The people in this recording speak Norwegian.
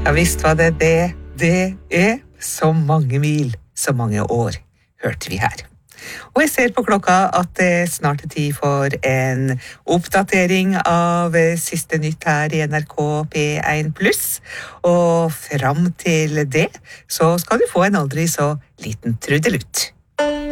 Ja visst var det er. Så mange mil, så mange år, hørte vi her. Og jeg ser på klokka at det snart er tid for en oppdatering av siste nytt her i NRK P1+. Og fram til det så skal du få en aldri så liten trudelutt.